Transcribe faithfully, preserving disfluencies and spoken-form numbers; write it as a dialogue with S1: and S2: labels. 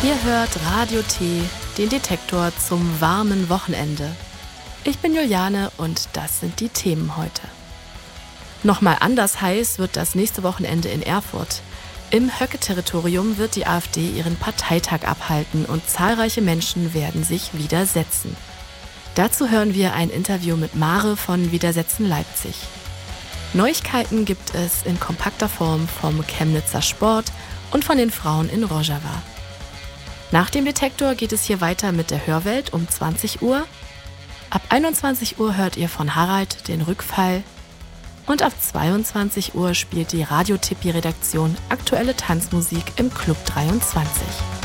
S1: Ihr hört Radio T, den Detektor zum warmen Wochenende. Ich bin Juliane und das sind die Themen heute. Nochmal anders heiß wird das nächste Wochenende in Erfurt. Im Höcke-Territorium wird die AfD ihren Parteitag abhalten und zahlreiche Menschen werden sich widersetzen. Dazu hören wir ein Interview mit Mare von Widersetzen Leipzig. Neuigkeiten gibt es in kompakter Form vom Chemnitzer Sport und von den Frauen in Rojava. Nach dem Detektor geht es hier weiter mit der Hörwelt um zwanzig Uhr. Ab einundzwanzig Uhr hört ihr von Harald den Rückfall. Und ab zweiundzwanzig Uhr spielt die Radio-Tippi-Redaktion aktuelle Tanzmusik im Club dreiundzwanzig.